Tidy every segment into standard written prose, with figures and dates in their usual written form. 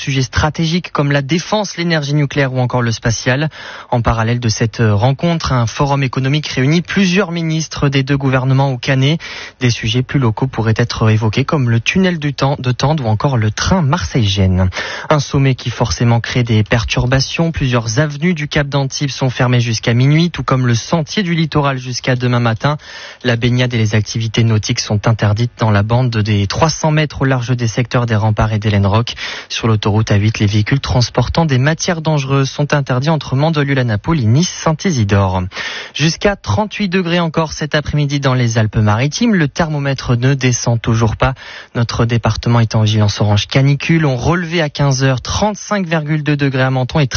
sujets stratégiques comme la défense, l'énergie nucléaire ou encore le spatial. En parallèle de cette rencontre, un forum économique réunit plusieurs ministres des deux gouvernements au Canet. Des sujets plus locaux pourraient être évoqués comme le tunnel de Tende ou encore le train Marseille-Gênes. Un sommet qui forcément crée des perturbations. Plusieurs avenues du Cap d'Antibes sont fermées jusqu'à minuit, tout comme le sentier du littoral jusqu'à demain matin. La baignade et les activités nautiques sont interdites dans la bande des 300 mètres au large des secteurs des Remparts et d'Hélène Rock. Sur l'autoroute A8, les véhicules transportant des matières dangereuses sont interdits entre Mandelieu-la-Napoule et Nice-Saint-Isidore. Jusqu'à 38 degrés encore cet après-midi dans les Alpes-Maritimes. Le thermomètre ne descend toujours pas. Notre département est en vigilance orange canicule. On relevait à 15h 35,2 degrés à Menton et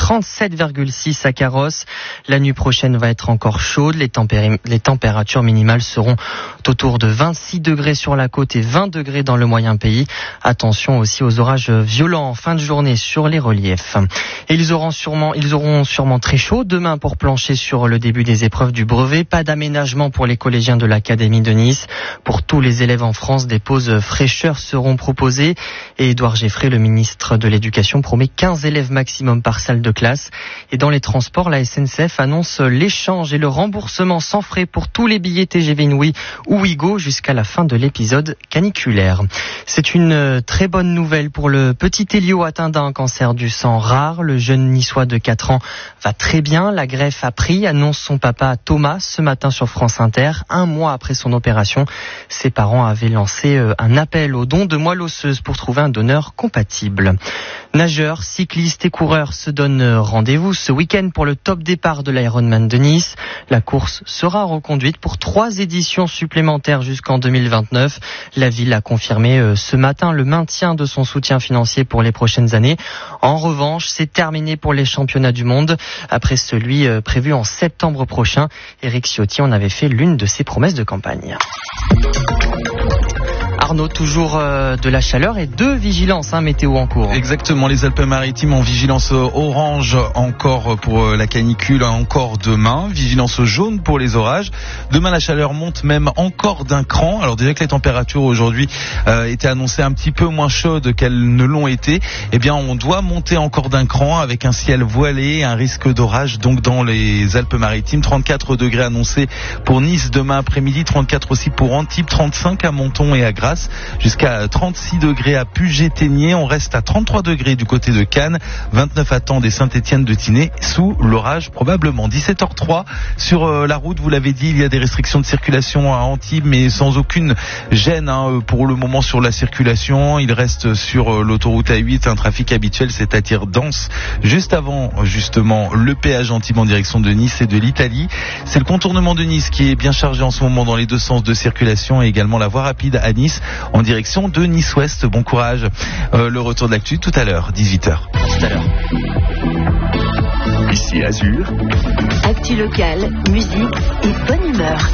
37,6 à Carrosse. La nuit prochaine va être encore chaude. Les températures minimales seront autour de 26 degrés sur la côte et 20 degrés dans le moyen pays. Attention aussi aux orages violents en fin de journée sur les reliefs. Et ils auront sûrement très chaud demain pour plancher sur le début des épreuves du brevet. Pas d'aménagement pour les collégiens de l'Académie de Nice. Pour tous les élèves en France, des pauses fraîcheurs seront proposées. Et Édouard Geffray, le ministre de l'Éducation, promet 15 élèves maximum par salle de classe. Et dans les transports, la SNCF annonce l'échange et le remboursement sans frais pour tous les billets TGV Inouï ou Ouigo jusqu'à la fin de l'épisode caniculaire. C'est une très bonne nouvelle pour le petit Elio atteint d'un cancer du sang rare. Le jeune niçois de 4 ans va très bien. La greffe a pris, annonce son papa Thomas ce matin sur France Inter. 1 mois après son opération, ses parents avaient lancé un appel aux dons de moelle osseuse pour trouver un donneur compatible. Nageurs, cyclistes et coureurs se donnent rendez-vous ce week-end pour le top départ de l'Ironman de Nice. La course sera reconduite pour 3 éditions supplémentaires jusqu'en 2029. La ville a confirmé ce matin le maintien de son soutien financier pour les prochaines années. En revanche, c'est terminé pour les championnats du monde. Après celui prévu en septembre prochain, Éric Ciotti en avait fait l'une de ses promesses de campagne. Arnaud, toujours de la chaleur et 2 vigilances météo en cours. Exactement, les Alpes-Maritimes en vigilance orange encore pour la canicule, encore demain. Vigilance jaune pour les orages. Demain, la chaleur monte même encore d'un cran. Alors déjà que les températures aujourd'hui étaient annoncées un petit peu moins chaudes qu'elles ne l'ont été, eh bien on doit monter encore d'un cran avec un ciel voilé, un risque d'orage donc dans les Alpes-Maritimes. 34 degrés annoncés pour Nice demain après-midi, 34 aussi pour Antibes, 35 à Menton et à Grasse. Jusqu'à 36 degrés à Puget-Théniers. On reste à 33 degrés du côté de Cannes, 29 à Tende et Saint-Étienne de Tinée, sous l'orage probablement. 17h03 sur la route, vous l'avez dit, il y a des restrictions de circulation à Antibes, mais sans aucune gêne pour le moment sur la circulation. Il reste sur l'autoroute A8 un trafic habituel, c'est-à-dire dense, juste avant justement le péage Antibes en direction de Nice et de l'Italie. C'est le contournement de Nice qui est bien chargé en ce moment dans les 2 sens de circulation et également la voie rapide à Nice en direction de Nice-Ouest. Bon courage. Le retour de l'actu tout à l'heure, 18h. Tout à l'heure. Ici Azur. Actu locale, musique et bonne humeur.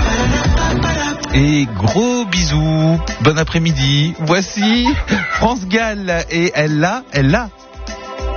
Et gros bisous. Bon après-midi. Voici France Gall et elle l'a